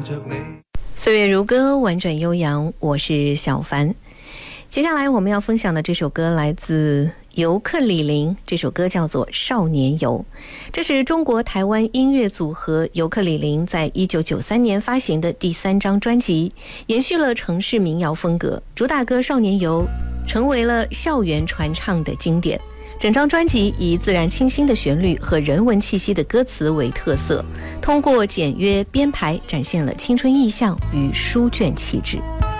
岁月如歌，婉转悠扬，我是小凡。接下来我们要分享的这首歌来自尤克里林，这首歌叫做《少年游》。这是中国台湾音乐组合尤克里林在1993年发行的第3张专辑，延续了城市民谣风格，主打歌《少年游》成为了校园传唱的经典。整张专辑以自然清新的旋律和人文气息的歌词为特色，通过简约编排展现了青春意象与书卷气质。